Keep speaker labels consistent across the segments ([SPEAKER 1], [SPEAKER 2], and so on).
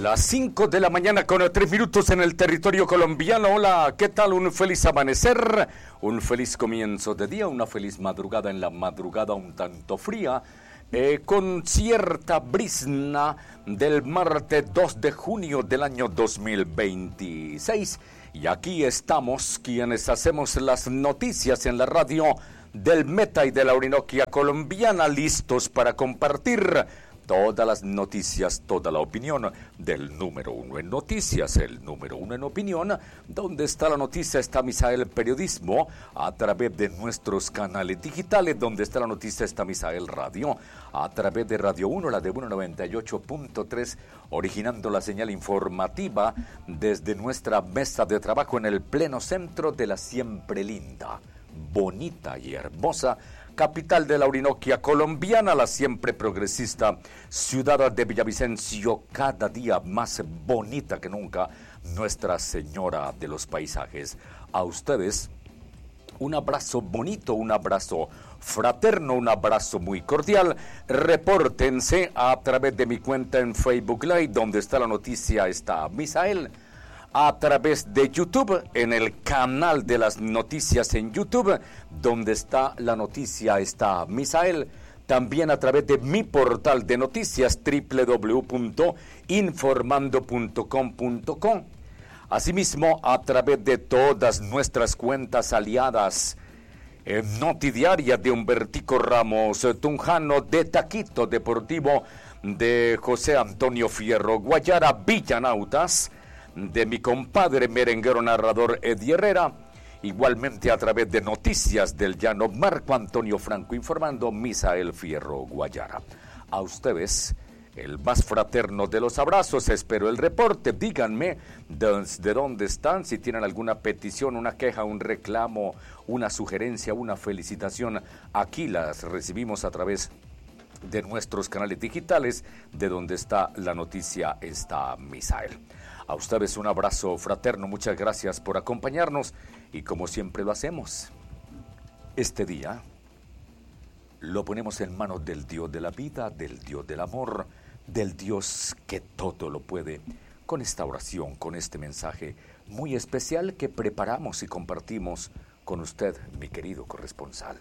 [SPEAKER 1] Las 5 de la mañana con 3 minutos en el territorio colombiano. Hola, ¿qué tal? Un feliz amanecer, un feliz comienzo de día, una feliz madrugada en la madrugada un tanto fría, con cierta brisna del martes 2 de junio del año 2026. Y aquí estamos quienes hacemos las noticias en la radio del Meta y de la Orinoquia colombiana, listos para compartir todas las noticias, toda la opinión del número uno en noticias, el número uno en opinión. Donde está la noticia está Misael Periodismo, a través de nuestros canales digitales. Donde está la noticia está Misael Radio, a través de Radio 1, la de 198.3, originando la señal informativa desde nuestra mesa de trabajo en el pleno centro de la siempre linda, bonita y hermosa capital de la Orinoquia colombiana, la siempre progresista ciudad de Villavicencio, cada día más bonita que nunca, Nuestra Señora de los Paisajes. A ustedes, un abrazo bonito, un abrazo fraterno, un abrazo muy cordial. Repórtense a través de mi cuenta en Facebook Live, donde está la noticia, está Misael. A través de YouTube, en el canal de las noticias en YouTube, donde está la noticia, está Misael. También a través de mi portal de noticias, www.informando.com.co. Asimismo, a través de todas nuestras cuentas aliadas, Notidiaria de Humbertico Ramos Tunjano, de Taquito Deportivo, de José Antonio Fierro Guayara, Villanautas, de mi compadre merenguero narrador Eddie Herrera, igualmente a través de Noticias del Llano, Marco Antonio Franco informando, Misael Fierro Guayara. A ustedes, el más fraterno de los abrazos, espero el reporte. Díganme de dónde están, si tienen alguna petición, una queja, un reclamo, una sugerencia, una felicitación. Aquí las recibimos a través de nuestros canales digitales, de donde está la noticia, está Misael. A ustedes un abrazo fraterno, muchas gracias por acompañarnos y como siempre lo hacemos, este día lo ponemos en manos del Dios de la vida, del Dios del amor, del Dios que todo lo puede, con esta oración, con este mensaje muy especial que preparamos y compartimos con usted, mi querido corresponsal.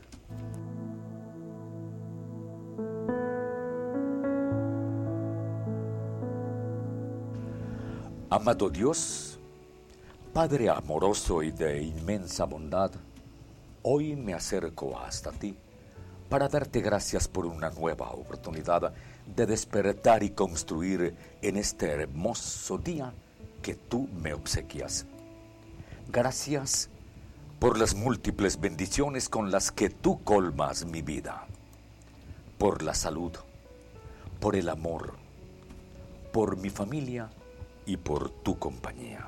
[SPEAKER 1] Amado Dios, Padre amoroso y de inmensa bondad, hoy me acerco hasta ti para darte gracias por una nueva oportunidad de despertar y construir en este hermoso día que tú me obsequias. Gracias por las múltiples bendiciones con las que tú colmas mi vida, por la salud, por el amor, por mi familia y por tu compañía.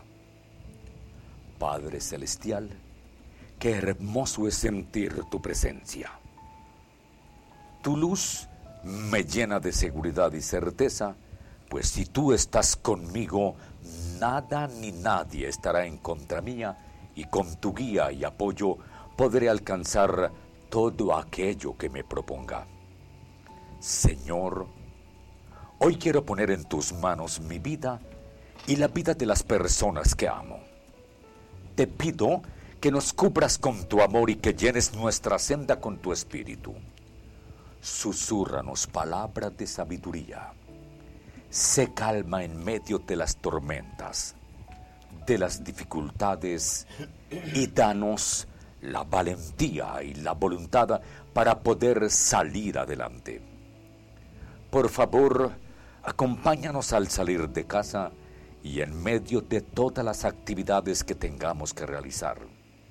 [SPEAKER 1] Padre Celestial, qué hermoso es sentir tu presencia. Tu luz me llena de seguridad y certeza, pues si tú estás conmigo, nada ni nadie estará en contra mía, y con tu guía y apoyo podré alcanzar todo aquello que me proponga. Señor, hoy quiero poner en tus manos mi vida y la vida de las personas que amo. Te pido que nos cubras con tu amor y que llenes nuestra senda con tu espíritu. Susúrranos palabras de sabiduría. Sé calma en medio de las tormentas, de las dificultades, y danos la valentía y la voluntad para poder salir adelante. Por favor, acompáñanos al salir de casa y en medio de todas las actividades que tengamos que realizar.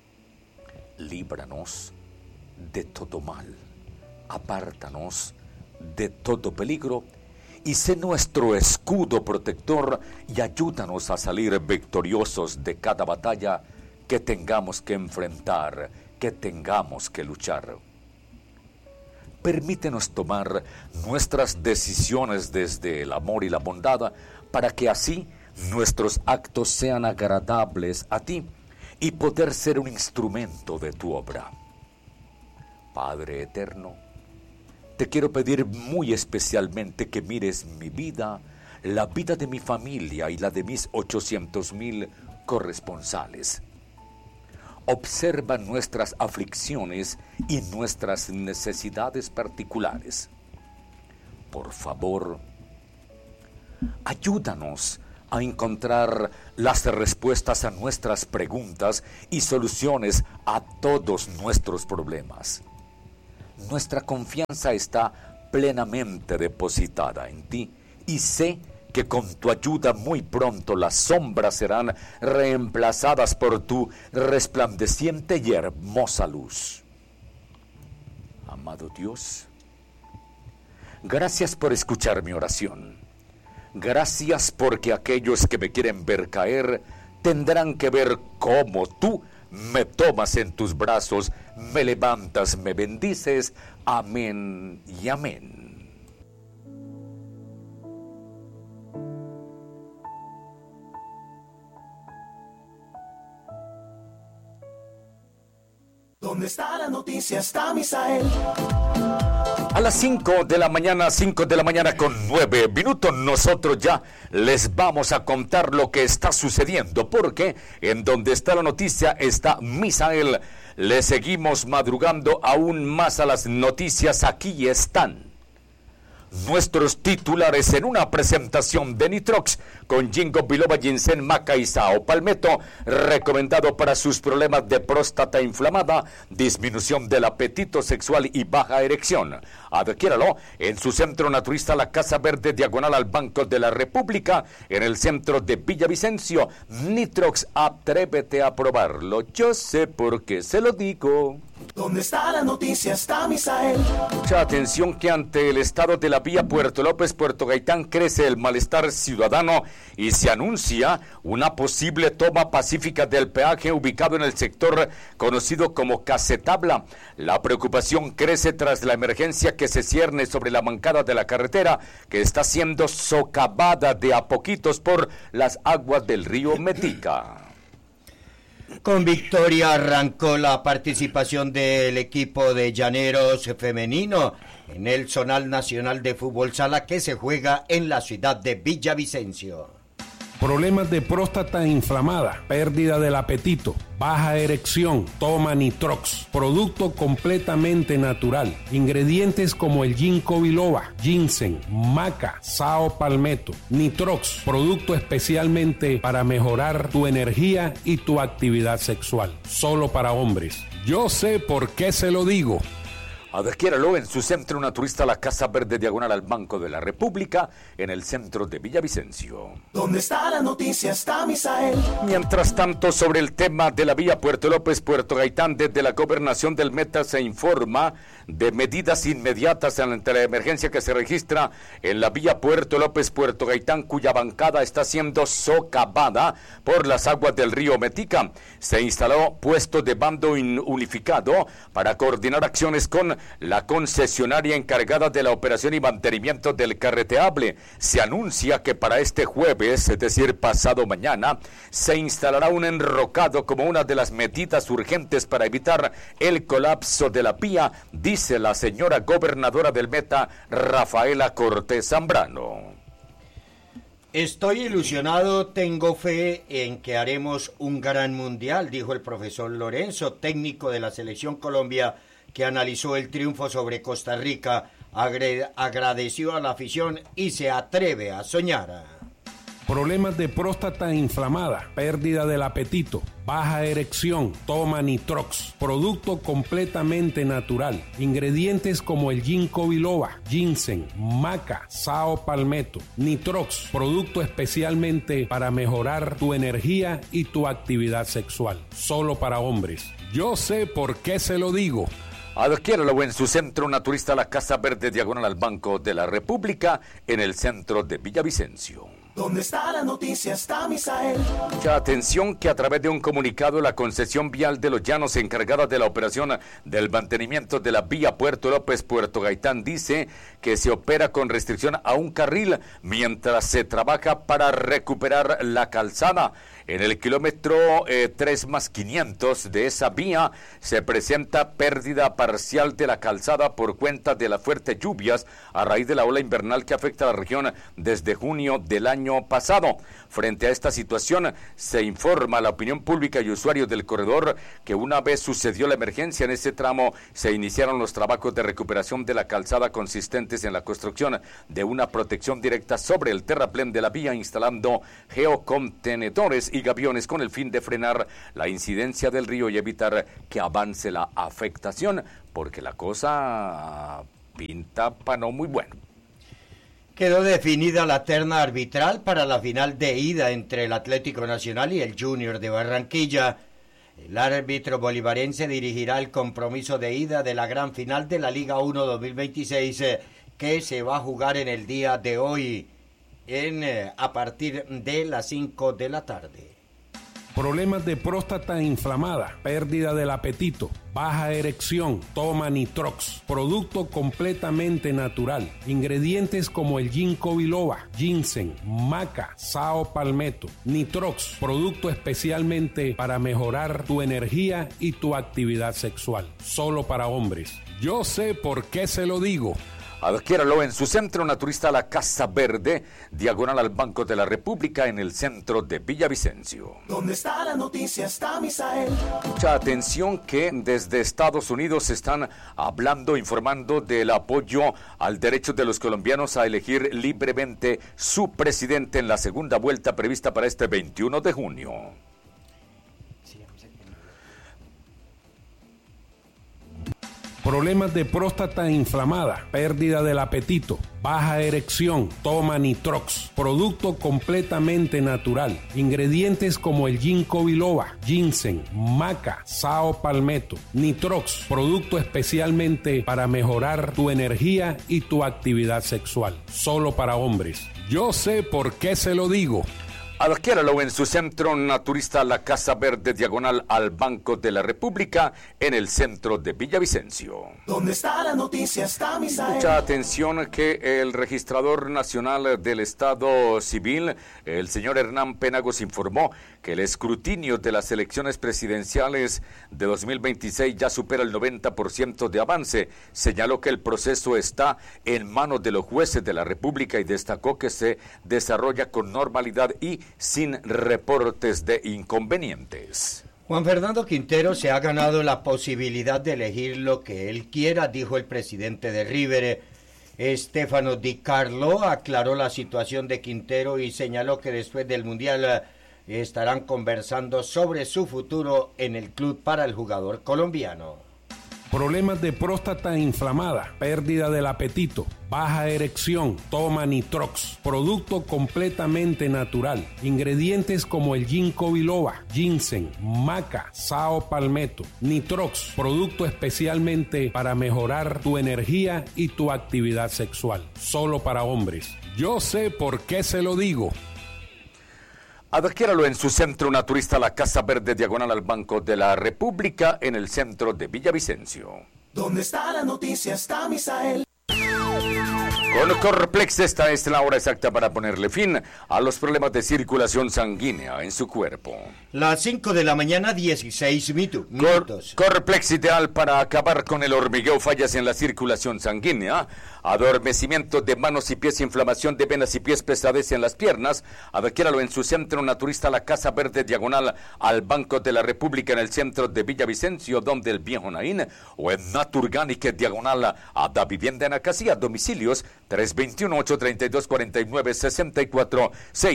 [SPEAKER 1] Líbranos de todo mal, apártanos de todo peligro y sé nuestro escudo protector y ayúdanos a salir victoriosos de cada batalla que tengamos que enfrentar, que tengamos que luchar. Permítenos tomar nuestras decisiones desde el amor y la bondad para que así nuestros actos sean agradables a ti y poder ser un instrumento de tu obra. Padre eterno, te quiero pedir muy especialmente que mires mi vida, la vida de mi familia y la de mis 800,000 corresponsales. Observa nuestras aflicciones y nuestras necesidades particulares. Por favor, ayúdanos a encontrar las respuestas a nuestras preguntas y soluciones a todos nuestros problemas. Nuestra confianza está plenamente depositada en ti y sé que con tu ayuda muy pronto las sombras serán reemplazadas por tu resplandeciente y hermosa luz. Amado Dios, gracias por escuchar mi oración. Gracias porque aquellos que me quieren ver caer tendrán que ver cómo tú me tomas en tus brazos, me levantas, me bendices. Amén y amén.
[SPEAKER 2] ¿Dónde está la noticia? Está Misael.
[SPEAKER 1] A las 5 de la mañana con 9 minutos, nosotros ya les vamos a contar lo que está sucediendo, porque en donde está la noticia está Misael. Le seguimos madrugando aún más a las noticias. Aquí están nuestros titulares en una presentación de Nitrox con Ginkgo biloba, ginseng, maca y sao palmetto, recomendado para sus problemas de próstata inflamada, disminución del apetito sexual y baja erección. Adquiéralo en su centro naturista La Casa Verde, diagonal al Banco de la República, en el centro de Villavicencio. Nitrox, atrévete a probarlo. Yo sé por qué se lo digo.
[SPEAKER 2] ¿Dónde está la noticia? Está Misael.
[SPEAKER 1] Mucha atención que ante el estado de la vía Puerto López, Puerto Gaitán, crece el malestar ciudadano y se anuncia una posible toma pacífica del peaje ubicado en el sector conocido como Casetabla. La preocupación crece tras la emergencia que se cierne sobre la bancada de la carretera, que está siendo socavada de a poquitos por las aguas del río Metica.
[SPEAKER 3] Con victoria arrancó la participación del equipo de Llaneros femenino en el Zonal Nacional de Fútbol Sala que se juega en la ciudad de Villavicencio.
[SPEAKER 4] Problemas de próstata inflamada, pérdida del apetito, baja erección, toma Nitrox, producto completamente natural. Ingredientes como el Ginkgo biloba, ginseng, maca, sao palmetto. Nitrox, producto especialmente para mejorar tu energía y tu actividad sexual. Solo para hombres. Yo sé por qué se lo digo.
[SPEAKER 1] Adquiéralo en su centro naturista La Casa Verde, diagonal al Banco de la República, en el centro de Villavicencio.
[SPEAKER 2] ¿Dónde está la noticia? Está Misael.
[SPEAKER 1] Mientras tanto, sobre el tema de la vía Puerto López, Puerto Gaitán, desde la Gobernación del Meta se informa de medidas inmediatas ante la emergencia que se registra en la vía Puerto López, Puerto Gaitán, cuya bancada está siendo socavada por las aguas del río Metica. Se instaló puesto de mando unificado para coordinar acciones con la concesionaria encargada de la operación y mantenimiento del carreteable. Se anuncia que para este jueves, es decir, pasado mañana, se instalará un enrocado como una de las medidas urgentes para evitar el colapso de la vía, dice la señora gobernadora del Meta, Rafaela Cortés Zambrano.
[SPEAKER 3] Estoy ilusionado, tengo fe en que haremos un gran mundial, dijo el profesor Lorenzo, técnico de la Selección Colombia, que analizó el triunfo sobre Costa Rica, agradeció a la afición y se atreve a soñar.
[SPEAKER 4] Problemas de próstata inflamada, pérdida del apetito, baja erección, toma Nitrox, producto completamente natural. Ingredientes como el Ginkgo biloba, ginseng, maca, sao palmetto. Nitrox, producto especialmente para mejorar tu energía y tu actividad sexual. Solo para hombres. Yo sé por qué se lo digo.
[SPEAKER 1] Adquiéralo en su centro naturista La Casa Verde, diagonal al Banco de la República, en el centro de Villavicencio.
[SPEAKER 2] ¿Dónde está la noticia? Está Misael.
[SPEAKER 1] Mucha atención que a través de un comunicado la concesión vial de Los Llanos, encargada de la operación del mantenimiento de la vía Puerto López Puerto Gaitán, dice que se opera con restricción a un carril mientras se trabaja para recuperar la calzada. En el kilómetro 3+500 de esa vía se presenta pérdida parcial de la calzada por cuenta de las fuertes lluvias a raíz de la ola invernal que afecta a la región desde junio del año pasado. Frente a esta situación, se informa a la opinión pública y usuarios del corredor que una vez sucedió la emergencia en ese tramo, se iniciaron los trabajos de recuperación de la calzada consistentes en la construcción de una protección directa sobre el terraplén de la vía, instalando geocontenedores y gaviones con el fin de frenar la incidencia del río y evitar que avance la afectación, porque la cosa pinta para no muy bueno.
[SPEAKER 3] Quedó definida la terna arbitral para la final de ida entre el Atlético Nacional y el Junior de Barranquilla. El árbitro bolivarense dirigirá el compromiso de ida de la gran final de la Liga 1 2026 que se va a jugar en el día de hoy a partir de las 5 de la tarde.
[SPEAKER 4] Problemas de próstata inflamada, pérdida del apetito, baja erección, toma Nitrox, producto completamente natural. Ingredientes como el ginkgo biloba, ginseng, maca, sao palmetto. Nitrox, producto especialmente para mejorar tu energía y tu actividad sexual. Solo para hombres. Yo sé por qué se lo digo.
[SPEAKER 1] Adquiéralo en su centro naturista La Casa Verde, diagonal al Banco de la República, en el centro de Villavicencio.
[SPEAKER 2] Donde está la noticia está Misael.
[SPEAKER 1] Mucha atención que desde Estados Unidos están hablando, informando del apoyo al derecho de los colombianos a elegir libremente su presidente en la segunda vuelta prevista para este 21 de junio.
[SPEAKER 4] Problemas de próstata inflamada, pérdida del apetito, baja erección, toma Nitrox, producto completamente natural. Ingredientes como el ginkgo biloba, ginseng, maca, sao palmetto. Nitrox, producto especialmente para mejorar tu energía y tu actividad sexual. Solo para hombres. Yo sé por qué se lo digo.
[SPEAKER 1] Adquiéralo en su centro naturista La Casa Verde, diagonal al Banco de la República, en el centro de Villavicencio.
[SPEAKER 2] Donde está la noticia está Misael.
[SPEAKER 1] Mucha atención que el registrador nacional del Estado Civil, el señor Hernán Penagos, informó que el escrutinio de las elecciones presidenciales de 2026 ya supera el 90% de avance. Señaló que el proceso está en manos de los jueces de la República y destacó que se desarrolla con normalidad y sin reportes de inconvenientes.
[SPEAKER 3] Juan Fernando Quintero se ha ganado la posibilidad de elegir lo que él quiera, dijo el presidente de River. Stefano Di Carlo aclaró la situación de Quintero y señaló que después del Mundial estarán conversando sobre su futuro en el club para el jugador colombiano.
[SPEAKER 4] Problemas de próstata inflamada, pérdida del apetito, baja erección, toma Nitrox, producto completamente natural. Ingredientes como el ginkgo biloba, ginseng, maca, sao palmetto. Nitrox, producto especialmente para mejorar tu energía y tu actividad sexual. Solo para hombres. Yo sé por qué se lo digo.
[SPEAKER 1] Adquiéralo en su centro naturista La Casa Verde, diagonal al Banco de la República, en el centro de Villavicencio.
[SPEAKER 2] Donde está la noticia está Misael.
[SPEAKER 1] Con Corplex, esta es la hora exacta para ponerle fin a los problemas de circulación sanguínea en su cuerpo.
[SPEAKER 3] Las 5 de la mañana, 16 minutos.
[SPEAKER 1] Corplex, ideal para acabar con el hormigueo, fallas en la circulación sanguínea, adormecimiento de manos y pies, inflamación de venas y pies, pesadez en las piernas. Adquiéralo en su centro naturista La Casa Verde, diagonal al Banco de la República, en el centro de Villavicencio, donde el Viejo Naín, o en Naturganic, diagonal a Da Vivienda en Acasía. Domicilios 321-832-4964,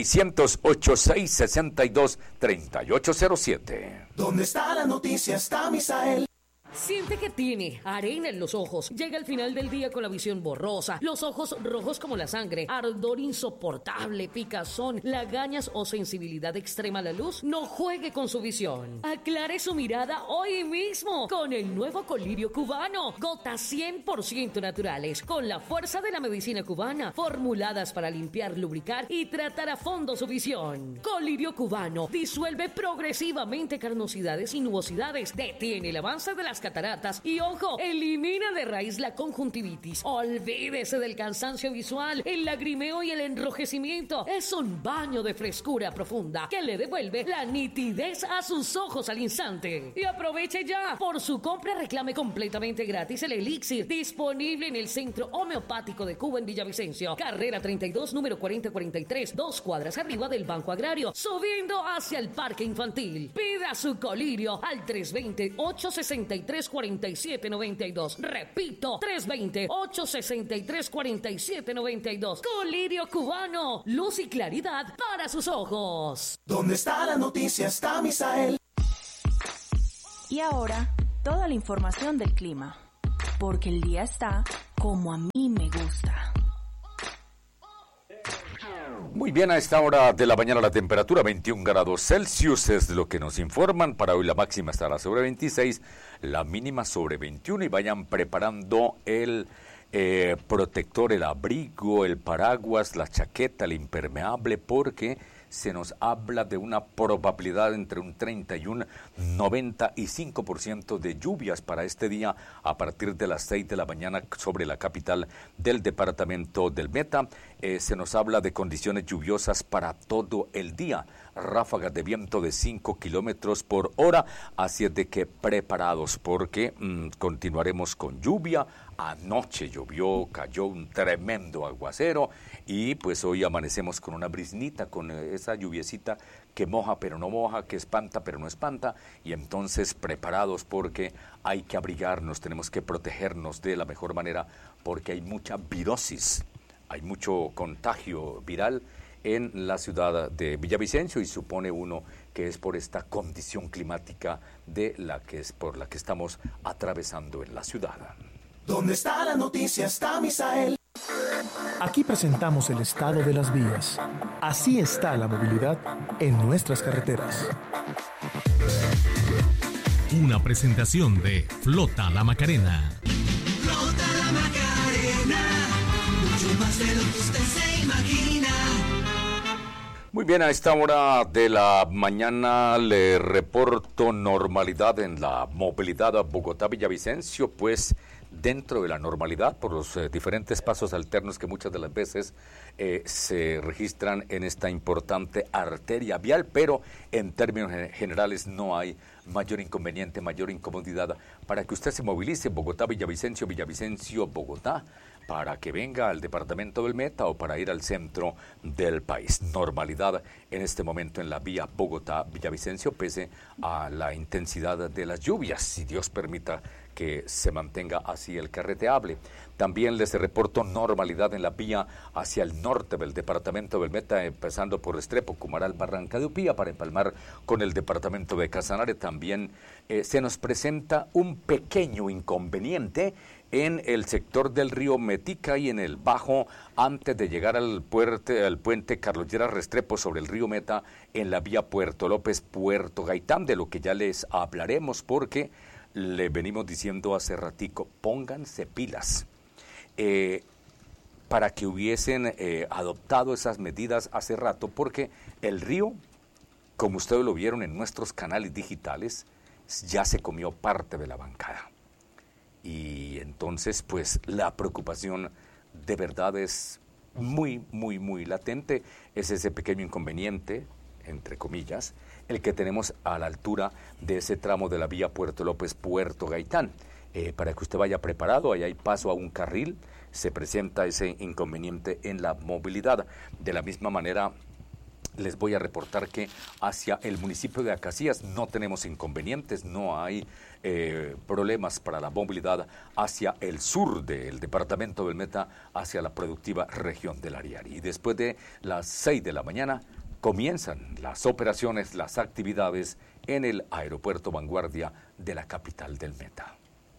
[SPEAKER 1] 608-662-3807.
[SPEAKER 2] Donde está la noticia está Misael.
[SPEAKER 5] Siente que tiene arena en los ojos. Llega el final del día con la visión borrosa, los ojos rojos como la sangre, ardor insoportable, picazón, lagañas o sensibilidad extrema a la luz. No juegue con su visión. Aclare su mirada hoy mismo con el nuevo colirio cubano. Gotas 100% naturales con la fuerza de la medicina cubana, formuladas para limpiar, lubricar y tratar a fondo su visión. Colirio cubano disuelve progresivamente carnosidades y nubosidades, detiene el avance de las cataratas y, ojo, elimina de raíz la conjuntivitis. Olvídese del cansancio visual, el lagrimeo y el enrojecimiento. Es un baño de frescura profunda que le devuelve la nitidez a sus ojos al instante. Y aproveche ya. Por su compra reclame completamente gratis el elixir, disponible en el Centro Homeopático de Cuba en Villavicencio. Carrera 32, número 4043, 2 cuadras arriba del Banco Agrario, subiendo hacia el Parque Infantil. Pida su colirio al 320-863-4792. Repito, 320-863-4792. Colirio cubano, luz y claridad para sus ojos.
[SPEAKER 2] ¿Dónde está la noticia? Está Misael.
[SPEAKER 6] Y ahora, toda la información del clima. Porque el día está como a mí me gusta.
[SPEAKER 1] Muy bien, a esta hora de la mañana la temperatura 21 grados Celsius es lo que nos informan. Para hoy la máxima estará sobre 26, la mínima sobre 21 y vayan preparando el protector, el abrigo, el paraguas, la chaqueta, el impermeable, porque se nos habla de una probabilidad entre un 30 y un 95% de lluvias para este día a partir de las 6 de la mañana sobre la capital del departamento del Meta. Se nos habla de condiciones lluviosas para todo el día, ráfagas de viento de 5 kilómetros por hora, así es de que preparados porque continuaremos con lluvia. Anoche llovió, cayó un tremendo aguacero y pues hoy amanecemos con una briznita, con esa lluviecita que moja pero no moja, que espanta pero no espanta, y entonces preparados porque hay que abrigarnos, tenemos que protegernos de la mejor manera porque hay mucha virosis, hay mucho contagio viral en la ciudad de Villavicencio y supone uno que es por esta condición climática por la que estamos atravesando en la ciudad.
[SPEAKER 2] ¿Dónde está la noticia? Está Misael.
[SPEAKER 7] Aquí presentamos el estado de las vías. Así está la movilidad en nuestras carreteras.
[SPEAKER 8] Una presentación de Flota La Macarena.
[SPEAKER 9] Flota La Macarena, mucho más de lo que usted se imagina.
[SPEAKER 1] Muy bien, a esta hora de la mañana le reporto normalidad en la movilidad a Bogotá-Villavicencio, pues dentro de la normalidad por los diferentes pasos alternos que muchas de las veces se registran en esta importante arteria vial, pero en términos generales no hay mayor inconveniente, mayor incomodidad para que usted se movilice Bogotá-Villavicencio, Villavicencio-Bogotá, para que venga al departamento del Meta o para ir al centro del país. Normalidad en este momento en la vía Bogotá-Villavicencio, pese a la intensidad de las lluvias, si Dios permita que se mantenga así el carreteable. También les reporto normalidad en la vía hacia el norte del departamento del Meta, empezando por Restrepo, Cumaral, Barranca de Upía, para empalmar con el departamento de Casanare. También se nos presenta un pequeño inconveniente en el sector del río Metica y en el Bajo, antes de llegar al puente Carlos Lleras Restrepo sobre el río Meta, en la vía Puerto López, Puerto Gaitán, de lo que ya les hablaremos, porque le venimos diciendo hace ratico, pónganse pilas. Para que hubiesen adoptado esas medidas hace rato, porque el río, como ustedes lo vieron en nuestros canales digitales, ya se comió parte de la bancada. Y entonces, pues, la preocupación de verdad es muy, muy, muy latente. Es ese pequeño inconveniente, entre comillas, el que tenemos a la altura de ese tramo de la vía Puerto López-Puerto Gaitán. Para que usted vaya preparado, ahí hay paso a un carril, se presenta ese inconveniente en la movilidad. De la misma manera, les voy a reportar que hacia el municipio de Acacías no tenemos inconvenientes, no hay problemas para la movilidad hacia el sur del departamento del Meta, hacia la productiva región del Ariari. Y después de las 6 de la mañana comienzan las operaciones, las actividades en el aeropuerto Vanguardia de la capital del Meta.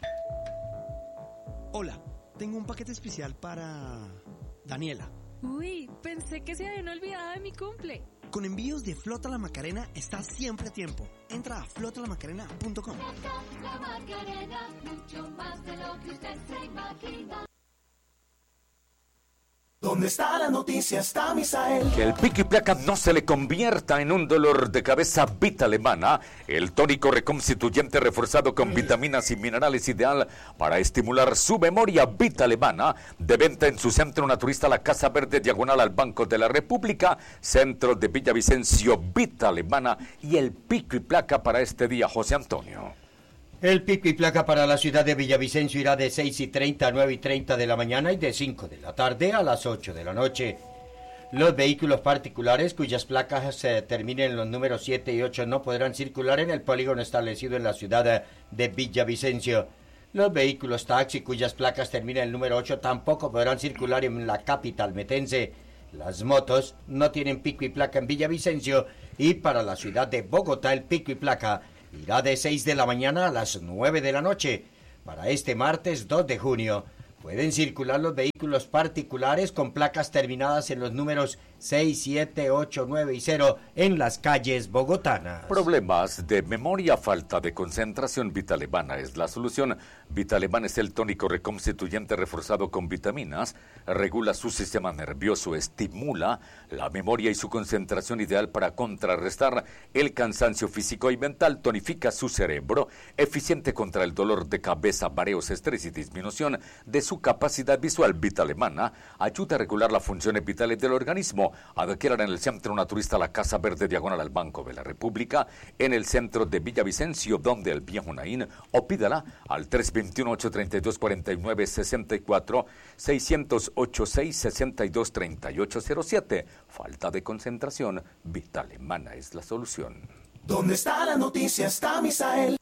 [SPEAKER 10] Hola, tengo un paquete especial para Daniela.
[SPEAKER 11] Uy, pensé que se habían olvidado de mi cumple.
[SPEAKER 10] Con envíos de Flota La Macarena estás siempre a tiempo. Entra a flotalamacarena.com.
[SPEAKER 12] La Macarena, mucho más de lo que usted se imagina.
[SPEAKER 2] Donde está la noticia está Misael.
[SPEAKER 1] Que el pico y placa no se le convierta en un dolor de cabeza. Vita Alemana, el tónico reconstituyente reforzado con vitaminas y minerales ideal para estimular su memoria. Vita Alemana, de venta en su centro naturista La Casa Verde, diagonal al Banco de la República, centro de Villavicencio. Vita Alemana y el pico y placa para este día, José Antonio.
[SPEAKER 3] El pico y placa para la ciudad de Villavicencio irá de 6:30 a 9:30 de la mañana y de 5 de la tarde a las 8 de la noche. Los vehículos particulares cuyas placas terminen en los números 7 y 8 no podrán circular en el polígono establecido en la ciudad de Villavicencio. Los vehículos taxi cuyas placas terminen en el número 8 tampoco podrán circular en la capital metense. Las motos no tienen pico y placa en Villavicencio y para la ciudad de Bogotá el pico y placa irá de 6 de la mañana a las 9 de la noche. Para este martes 2 de junio pueden circular los vehículos particulares con placas terminadas en los números 6, 7, 8, 9 y 0 en las calles bogotanas.
[SPEAKER 1] Problemas de memoria, falta de concentración. Vita Alemana es la solución. Vita Alemana es el tónico reconstituyente reforzado con vitaminas, regula su sistema nervioso, estimula la memoria y su concentración ideal para contrarrestar el cansancio físico y mental, tonifica su cerebro, eficiente contra el dolor de cabeza, mareos, estrés y disminución de su capacidad visual. Vita Alemana ayuda a regular las funciones vitales del organismo. Adquieran en el Centro Naturista La Casa Verde, diagonal al Banco de la República, en el centro de Villavicencio, donde el viejo Naín, o pídala al 321-832-4964, 608-662-3807. Falta de concentración, Vita Alemana es la solución.
[SPEAKER 2] Donde está la noticia está Misael.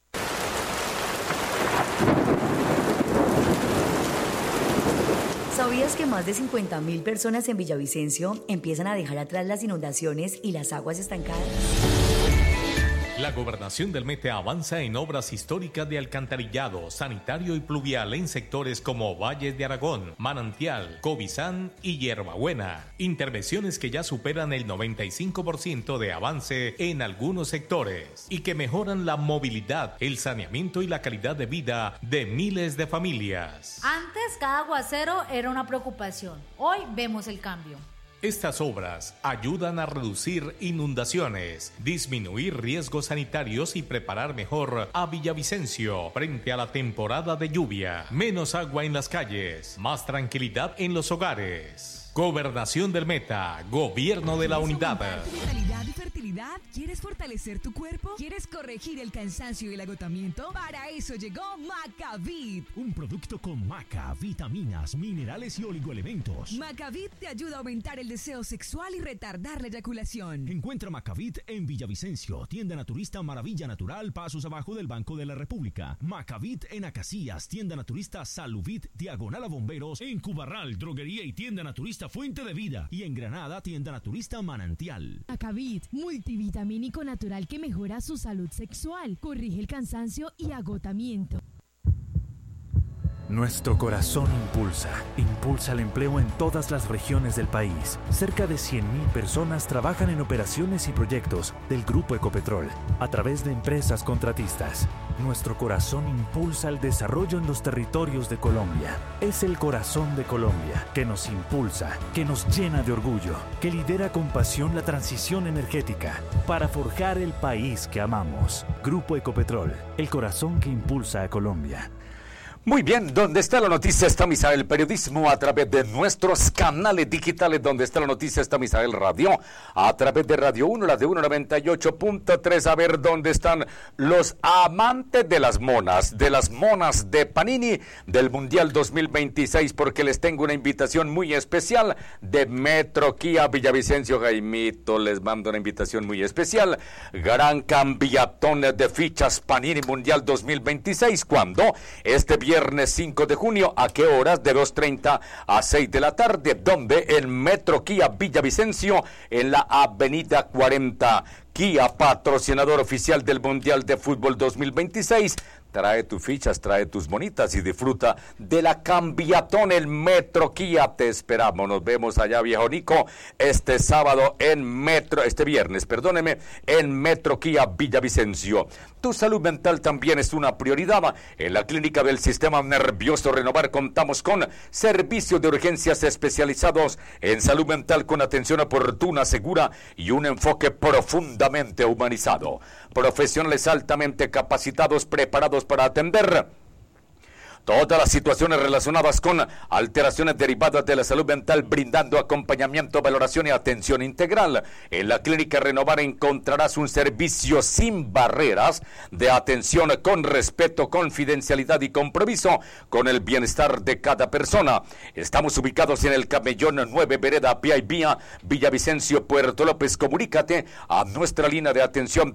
[SPEAKER 13] ¿Sabías que más de 50.000 personas en Villavicencio empiezan a dejar atrás las inundaciones y las aguas estancadas?
[SPEAKER 8] La Gobernación del Meta avanza en obras históricas de alcantarillado, sanitario y pluvial en sectores como Valles de Aragón, Manantial, Cobizán y Hierbabuena. Intervenciones que ya superan el 95% de avance en algunos sectores y que mejoran la movilidad, el saneamiento y la calidad de vida de miles de familias.
[SPEAKER 14] Antes, cada aguacero era una preocupación. Hoy vemos el cambio.
[SPEAKER 8] Estas obras ayudan a reducir inundaciones, disminuir riesgos sanitarios y preparar mejor a Villavicencio frente a la temporada de lluvia. Menos agua en las calles, más tranquilidad en los hogares. Gobernación del Meta, Gobierno de la Unidad.
[SPEAKER 15] Vitalidad y fertilidad. ¿Quieres fortalecer tu cuerpo? ¿Quieres corregir el cansancio y el agotamiento? Para eso llegó Macavit,
[SPEAKER 16] un producto con maca, vitaminas, minerales y oligoelementos.
[SPEAKER 15] Macavit te ayuda a aumentar el deseo sexual y retardar la eyaculación.
[SPEAKER 16] Encuentra Macavit en Villavicencio, tienda naturista Maravilla Natural, pasos abajo del Banco de la República. Macavit en Acacias, tienda naturista Saluvit, diagonal a Bomberos. En Cubarral, droguería y tienda naturista Fuente de Vida, y en Granada, tienda naturista Manantial.
[SPEAKER 17] Macavit, multivitamínico natural que mejora su salud sexual, corrige el cansancio y agotamiento.
[SPEAKER 18] Nuestro corazón impulsa el empleo en todas las regiones del país. Cerca de 100.000 personas trabajan en operaciones y proyectos del Grupo Ecopetrol a través de empresas contratistas. Nuestro corazón impulsa el desarrollo en los territorios de Colombia. Es el corazón de Colombia que nos impulsa, que nos llena de orgullo, que lidera con pasión la transición energética para forjar el país que amamos. Grupo Ecopetrol, el corazón que impulsa a Colombia.
[SPEAKER 1] Muy bien, donde está la noticia está Misael Periodismo a través de nuestros canales digitales. Donde está la noticia está Misael Radio a través de Radio 1, la de 198.3. A ver dónde están los amantes de las monas de Panini del Mundial 2026, porque les tengo una invitación muy especial de Metro Kia Villavicencio. Jaimito, les mando una invitación muy especial. Gran cambiatón de fichas Panini Mundial 2026, cuando este viernes 5 de junio, ¿a qué horas? De 2:30 a 6 de la tarde, donde el Metro Kia Villavicencio, en la avenida 40. Kia, patrocinador oficial del Mundial de Fútbol 2026, Trae tus fichas, trae tus bonitas y disfruta de la Cambiatón, el Metro Kia. Te esperamos. Nos vemos allá, viejo Nico, este viernes, en Metro Kia Villavicencio. Tu salud mental también es una prioridad. En la Clínica del Sistema Nervioso Renovar contamos con servicios de urgencias especializados en salud mental con atención oportuna, segura y un enfoque profundamente humanizado. Profesionales altamente capacitados, preparados para atender todas las situaciones relacionadas con alteraciones derivadas de la salud mental, brindando acompañamiento, valoración y atención integral. En la Clínica Renovar encontrarás un servicio sin barreras de atención con respeto, confidencialidad y compromiso con el bienestar de cada persona. Estamos ubicados en el Camellón 9, Vereda Pía y Vía, Villavicencio, Puerto López. Comunícate a nuestra línea de atención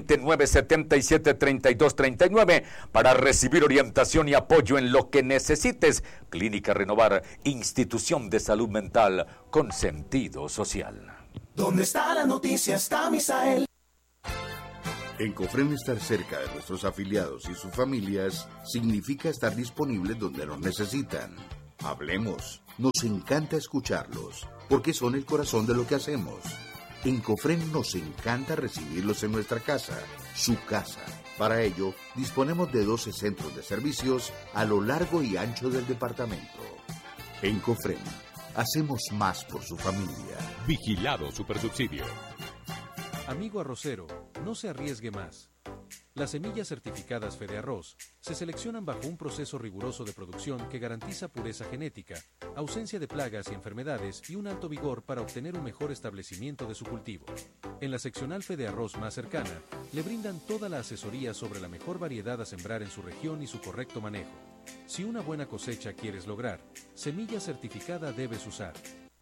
[SPEAKER 1] 329-77-3239 para recibir orientación y apoyo en lo que necesites. Clínica Renovar, institución de salud mental con sentido social.
[SPEAKER 2] ¿Dónde está la noticia? Está Misael.
[SPEAKER 19] En Cofren, estar cerca de nuestros afiliados y sus familias significa estar disponibles donde nos necesitan. Hablemos. Nos encanta escucharlos, porque son el corazón de lo que hacemos. En Cofren nos encanta recibirlos en nuestra casa, su casa. Para ello, disponemos de 12 centros de servicios a lo largo y ancho del departamento. En Cofren, hacemos más por su familia.
[SPEAKER 20] Vigilado Supersubsidio.
[SPEAKER 21] Amigo arrocero, no se arriesgue más. Las semillas certificadas Fedearroz se seleccionan bajo un proceso riguroso de producción que garantiza pureza genética, ausencia de plagas y enfermedades y un alto vigor para obtener un mejor establecimiento de su cultivo. En la seccional Fedearroz más cercana, le brindan toda la asesoría sobre la mejor variedad a sembrar en su región y su correcto manejo. Si una buena cosecha quieres lograr, semilla certificada debes usar.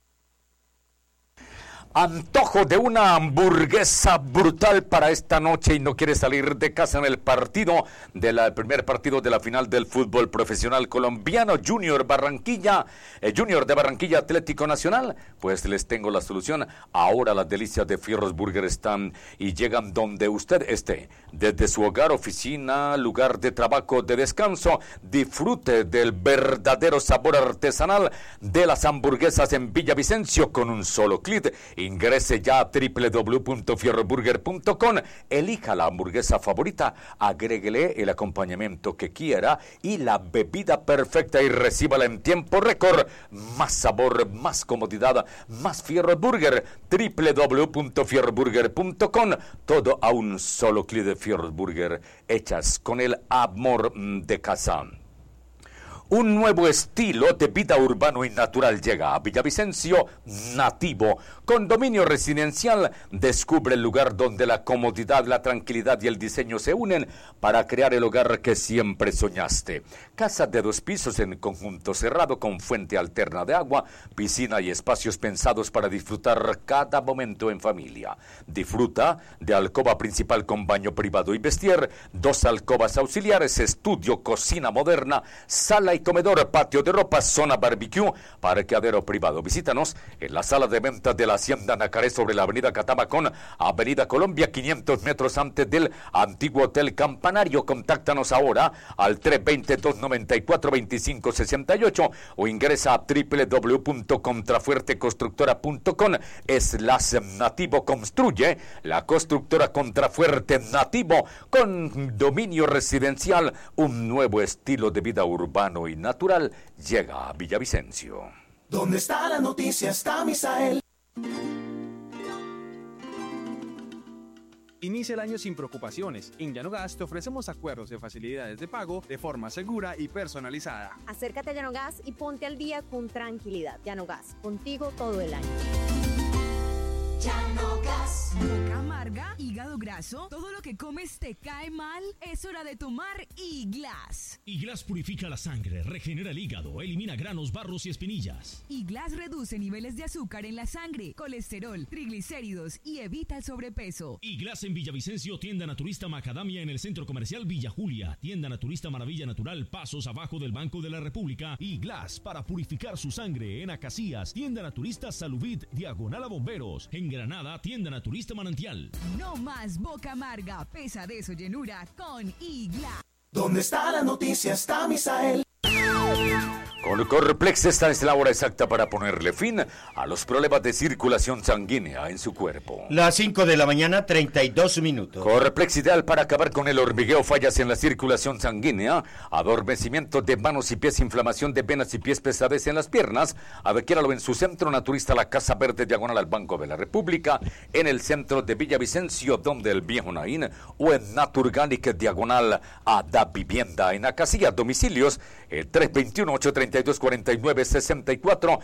[SPEAKER 1] Antojo de una hamburguesa brutal para esta noche y no quiere salir de casa en el primer partido de la final del fútbol profesional colombiano, Junior de Barranquilla Atlético Nacional. Pues les tengo la solución. Ahora las delicias de Fierros Burger están y llegan donde usted esté. Desde su hogar, oficina, lugar de trabajo, de descanso, disfrute del verdadero sabor artesanal de las hamburguesas en Villavicencio con un solo clic. Ingrese ya a www.fierroburger.com, elija la hamburguesa favorita, agréguele el acompañamiento que quiera y la bebida perfecta y recíbala en tiempo récord. Más sabor, más comodidad, más Fierro Burger. www.fierroburger.com, todo a un solo clic de Fierro Burger, hechas con el amor de casa. Un nuevo estilo de vida urbano y natural llega a Villavicencio, Nativo. Condominio residencial, descubre el lugar donde la comodidad, la tranquilidad y el diseño se unen para crear el hogar que siempre soñaste. Casa de 2 pisos en conjunto cerrado con fuente alterna de agua, piscina y espacios pensados para disfrutar cada momento en familia. Disfruta de alcoba principal con baño privado y vestier, 2 alcobas auxiliares, estudio, cocina moderna, sala y comedor, patio de ropa, zona barbecue, parqueadero privado. Visítanos en la sala de venta de la Hacienda Nacaré sobre la avenida Catamacón, avenida Colombia, 500 metros antes del antiguo Hotel Campanario. Contáctanos ahora al 320-294-2568 o ingresa a www.contrafuerteconstructora.com/Nativo. Construye la constructora Contrafuerte Nativo, con dominio residencial, un nuevo estilo de vida urbano y natural llega a Villavicencio.
[SPEAKER 2] ¿Dónde está la noticia? Está Misael.
[SPEAKER 22] Inicia el año sin preocupaciones. En Llanogas te ofrecemos acuerdos de facilidades de pago de forma segura y personalizada.
[SPEAKER 23] Acércate a Llanogas y ponte al día con tranquilidad. Llanogas, contigo todo el año.
[SPEAKER 15] Llanogas. Boca amarga, hígado graso, todo lo que comes te cae mal. Es hora de tomar Iglas.
[SPEAKER 16] Iglas purifica la sangre, regenera el hígado, elimina granos, barros y espinillas.
[SPEAKER 15] Iglas reduce niveles de azúcar en la sangre, colesterol, triglicéridos y evita el sobrepeso.
[SPEAKER 16] Iglas en Villavicencio, tienda naturista Macadamia en el Centro Comercial Villa Julia, tienda naturista Maravilla Natural, pasos abajo del Banco de la República. Iglas para purificar su sangre en Acacías, tienda naturista Saluvit, diagonal a Bomberos. En Granada, tienda naturista Manantial.
[SPEAKER 15] No más boca amarga, pesadez o llenura con Iglas.
[SPEAKER 2] ¿Dónde está la noticia? Está Misael.
[SPEAKER 1] Con Corplex esta es la hora exacta para ponerle fin a los problemas de circulación sanguínea en su cuerpo.
[SPEAKER 3] Las 5 de la mañana, 32 minutos.
[SPEAKER 1] Corplex ideal para acabar con el hormigueo, fallas en la circulación sanguínea, adormecimiento de manos y pies, inflamación de venas y pies, pesadez en las piernas. Adquiéralo en su centro naturista, la Casa Verde, diagonal al Banco de la República, en el centro de Villavicencio, donde el Viejo Naín, o en Naturganic, diagonal a Da Vivienda, en Acasilla. Domicilios, 321-832-4964,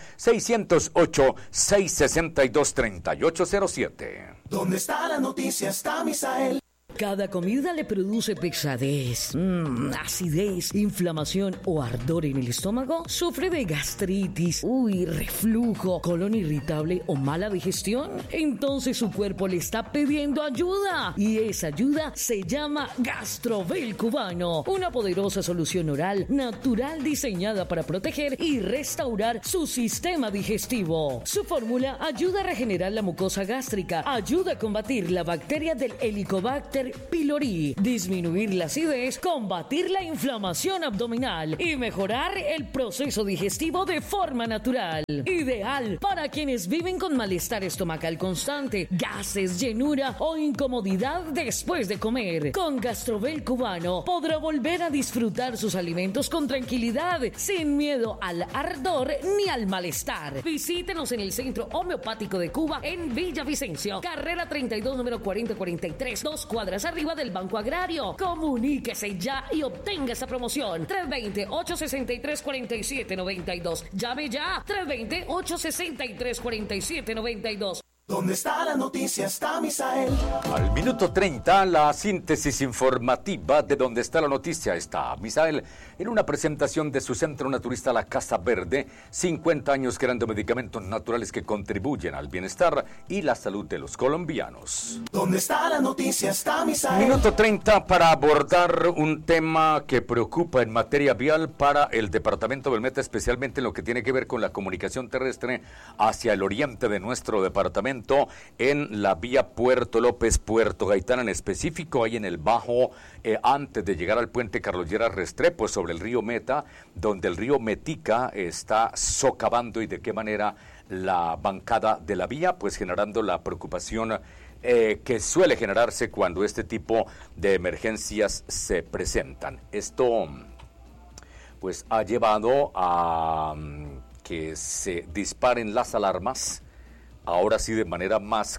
[SPEAKER 1] 608-662-3807.
[SPEAKER 2] ¿Dónde está la noticia? Está Misael.
[SPEAKER 4] Cada comida le produce pesadez, acidez, inflamación o ardor en el estómago. ¿Sufre de gastritis, reflujo, colon irritable o mala digestión? Entonces su cuerpo le está pidiendo ayuda. Y esa ayuda se llama Gastrovel Cubano. Una poderosa solución oral natural diseñada para proteger y restaurar su sistema digestivo. Su fórmula ayuda a regenerar la mucosa gástrica, ayuda a combatir la bacteria del Helicobacter pylori, disminuir la acidez, combatir la inflamación abdominal y mejorar el proceso digestivo de forma natural. Ideal para quienes viven con malestar estomacal constante, gases, llenura o incomodidad después de comer. Con Gastrovel Cubano podrá volver a disfrutar sus alimentos con tranquilidad, sin miedo al ardor ni al malestar. Visítenos en el Centro Homeopático de Cuba en Villavicencio, carrera 32, número 4043, 2 cuadras arriba del Banco Agrario. Comuníquese ya y obtenga esa promoción. 320-863-4792. Llame ya. 320-863-4792.
[SPEAKER 2] ¿Dónde está la noticia? Está Misael.
[SPEAKER 1] Al minuto 30, la síntesis informativa de Donde está la noticia está Misael, en una presentación de su centro naturista La Casa Verde, 50 años creando medicamentos naturales que contribuyen al bienestar y la salud de los colombianos.
[SPEAKER 2] ¿Dónde está la noticia? Está Misael.
[SPEAKER 1] Minuto 30 para abordar un tema que preocupa en materia vial para el departamento del Meta, especialmente en lo que tiene que ver con la comunicación terrestre hacia el oriente de nuestro departamento, en la vía Puerto López-Puerto Gaitán, en específico ahí en el Bajo, antes de llegar al puente Carlos Lleras Restrepo, sobre el río Meta, donde el río Metica está socavando y de qué manera la bancada de la vía, pues generando la preocupación que suele generarse cuando este tipo de emergencias se presentan. Esto pues ha llevado a que se disparen las alarmas, ahora sí de manera más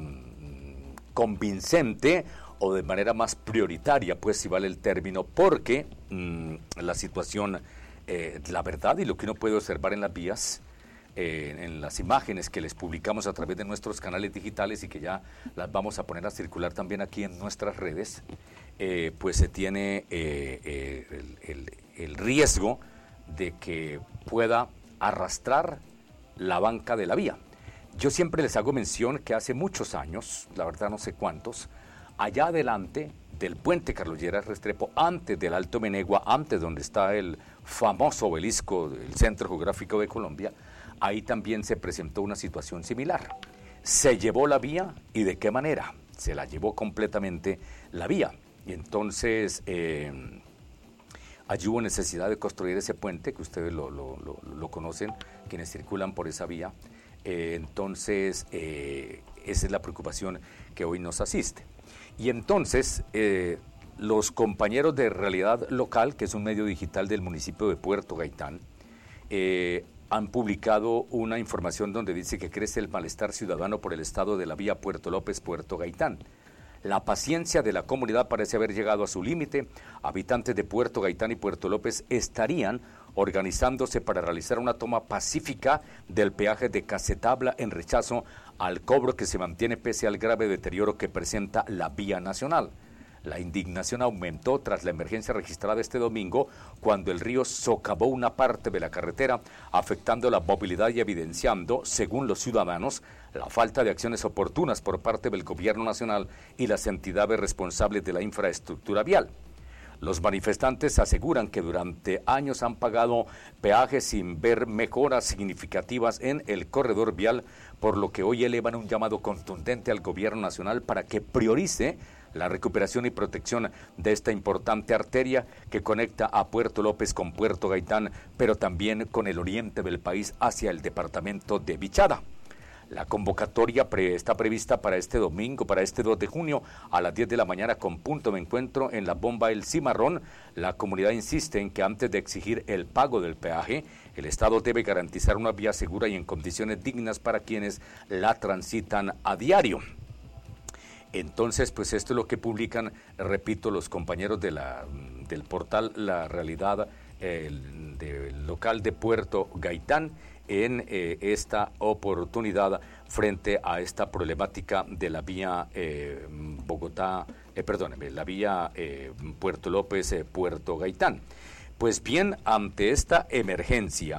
[SPEAKER 1] convincente o de manera más prioritaria, pues si vale el término, porque la situación, la verdad y lo que uno puede observar en las vías, en las imágenes que les publicamos a través de nuestros canales digitales y que ya las vamos a poner a circular también aquí en nuestras redes, pues se tiene el riesgo de que pueda arrastrar la banca de la vía. Yo siempre les hago mención que hace muchos años, la verdad no sé cuántos, allá adelante del puente Carlos Lleras Restrepo, antes del Alto Menegua, antes donde está el famoso obelisco del Centro Geográfico de Colombia, ahí también se presentó una situación similar. Se llevó la vía, ¿y de qué manera? Se la llevó completamente la vía. Y entonces allí hubo necesidad de construir ese puente, que ustedes lo conocen, quienes circulan por esa vía. Entonces, esa es la preocupación que hoy nos asiste. Y entonces, los compañeros de Realidad Local, que es un medio digital del municipio de Puerto Gaitán, han publicado una información donde dice que crece el malestar ciudadano por el estado de la vía Puerto López-Puerto Gaitán. La paciencia de la comunidad parece haber llegado a su límite. Habitantes de Puerto Gaitán y Puerto López estarían organizándose para realizar una toma pacífica del peaje de Casetabla en rechazo al cobro que se mantiene pese al grave deterioro que presenta la vía nacional. La indignación aumentó tras la emergencia registrada este domingo, cuando el río socavó una parte de la carretera, afectando la movilidad y evidenciando, según los ciudadanos, la falta de acciones oportunas por parte del gobierno nacional y las entidades responsables de la infraestructura vial. Los manifestantes aseguran que durante años han pagado peajes sin ver mejoras significativas en el corredor vial, por lo que hoy elevan un llamado contundente al gobierno nacional para que priorice la recuperación y protección de esta importante arteria que conecta a Puerto López con Puerto Gaitán, pero también con el oriente del país hacia el departamento de Vichada. La convocatoria está prevista para este domingo, para este 2 de junio, a las 10 de la mañana con punto de encuentro en la bomba El Cimarrón. La comunidad insiste en que antes de exigir el pago del peaje, el Estado debe garantizar una vía segura y en condiciones dignas para quienes la transitan a diario. Entonces, pues esto es lo que publican, repito, los compañeros del portal La Realidad del local de Puerto Gaitán, en esta oportunidad frente a esta problemática de la vía la vía Puerto López, Puerto Gaitán. Pues bien, ante esta emergencia,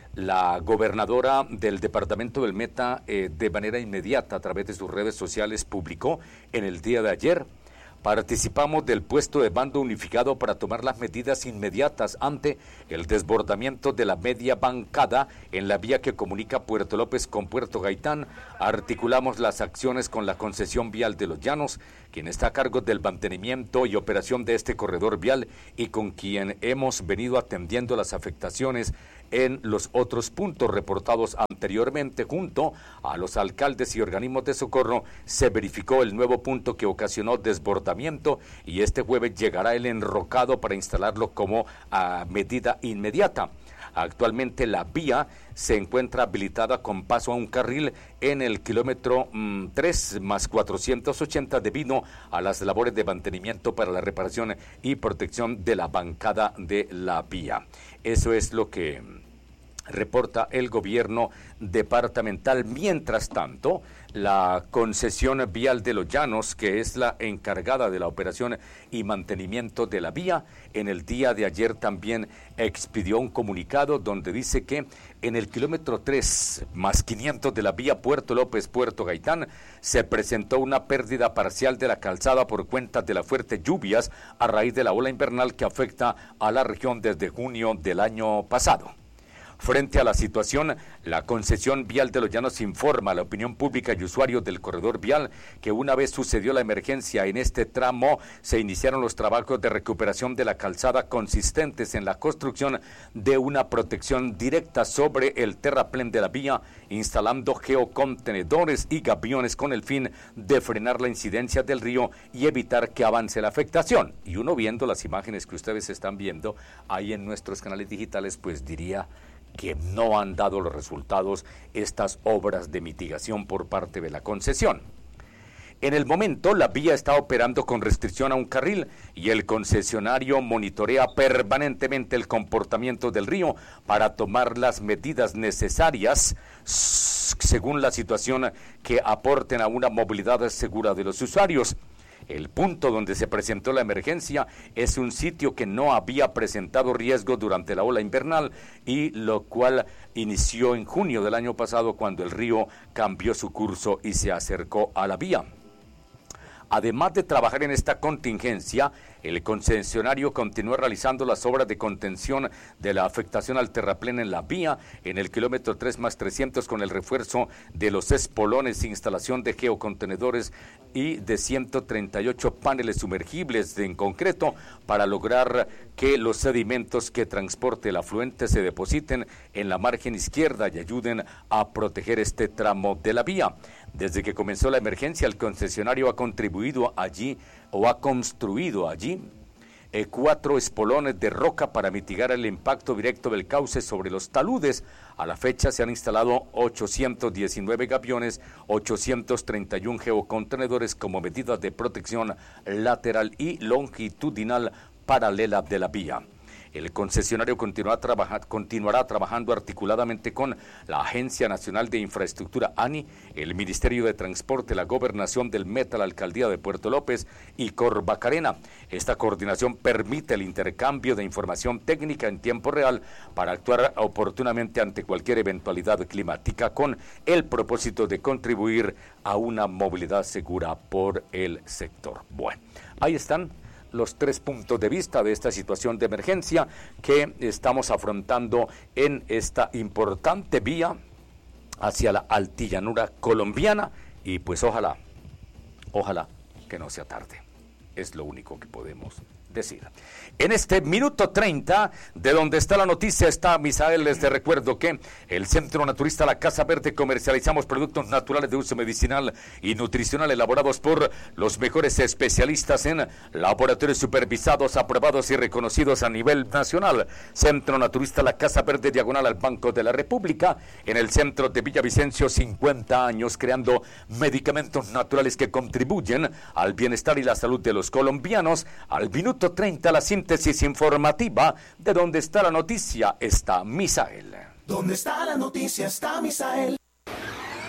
[SPEAKER 1] la gobernadora del departamento del Meta, de manera inmediata a través de sus redes sociales, publicó en el día de ayer: participamos del puesto de mando unificado para tomar las medidas inmediatas ante el desbordamiento de la media bancada en la vía que comunica Puerto López con Puerto Gaitán. Articulamos las acciones con la concesión vial de Los Llanos, quien está a cargo del mantenimiento y operación de este corredor vial y con quien hemos venido atendiendo las afectaciones en los otros puntos reportados anteriormente. Junto a los alcaldes y organismos de socorro se verificó el nuevo punto que ocasionó desbordamiento y este jueves llegará el enrocado para instalarlo como medida inmediata. Actualmente la vía se encuentra habilitada con paso a un carril en el kilómetro 3 más 480 debido a las labores de mantenimiento para la reparación y protección de la bancada de la vía. Eso es lo que reporta el gobierno departamental. Mientras tanto, la concesión vial de Los Llanos, que es la encargada de la operación y mantenimiento de la vía, en el día de ayer también expidió un comunicado donde dice que en el kilómetro 3 más 500 de la vía Puerto López-Puerto Gaitán se presentó una pérdida parcial de la calzada por cuenta de las fuertes lluvias a raíz de la ola invernal que afecta a la región desde junio del año pasado. Frente a la situación, la concesión vial de Los Llanos informa a la opinión pública y usuarios del corredor vial que una vez sucedió la emergencia en este tramo, se iniciaron los trabajos de recuperación de la calzada consistentes en la construcción de una protección directa sobre el terraplén de la vía, instalando geocontenedores y gaviones con el fin de frenar la incidencia del río y evitar que avance la afectación. Y uno viendo las imágenes que ustedes están viendo ahí en nuestros canales digitales, pues diría que no han dado los resultados estas obras de mitigación por parte de la concesión. En el momento, la vía está operando con restricción a un carril y el concesionario monitorea permanentemente el comportamiento del río para tomar las medidas necesarias según la situación que aporten a una movilidad segura de los usuarios. El punto donde se presentó la emergencia es un sitio que no había presentado riesgo durante la ola invernal y lo cual inició en junio del año pasado cuando el río cambió su curso y se acercó a la vía. Además de trabajar en esta contingencia, el concesionario continúa realizando las obras de contención de la afectación al terraplén en la vía en el kilómetro 3 más 300 con el refuerzo de los espolones, instalación de geocontenedores y de 138 paneles sumergibles en concreto para lograr que los sedimentos que transporte el afluente se depositen en la margen izquierda y ayuden a proteger este tramo de la vía. Desde que comenzó la emergencia, el concesionario ha contribuido allí o ha construido allí 4 espolones de roca para mitigar el impacto directo del cauce sobre los taludes. A la fecha se han instalado 819 gaviones, 831 geocontenedores como medida de protección lateral y longitudinal paralela de la vía. El concesionario continuará trabajando articuladamente con la Agencia Nacional de Infraestructura ANI, el Ministerio de Transporte, la Gobernación del Meta, la Alcaldía de Puerto López y Corbacarena. Esta coordinación permite el intercambio de información técnica en tiempo real para actuar oportunamente ante cualquier eventualidad climática con el propósito de contribuir a una movilidad segura por el sector. Bueno, ahí están los 3 puntos de vista de esta situación de emergencia que estamos afrontando en esta importante vía hacia la altillanura colombiana y pues ojalá que no sea tarde. Es lo único que podemos decir. En este minuto 30, de donde está la noticia, está Misael. Les recuerdo que el Centro Naturista La Casa Verde comercializamos productos naturales de uso medicinal y nutricional elaborados por los mejores especialistas en laboratorios supervisados, aprobados y reconocidos a nivel nacional. Centro Naturista La Casa Verde, diagonal al Banco de la República, en el centro de Villavicencio, 50 años creando medicamentos naturales que contribuyen al bienestar y la salud de los colombianos. Al minuto 30, la síntesis informativa de donde está la noticia, está Misael.
[SPEAKER 2] Donde está la noticia está Misael.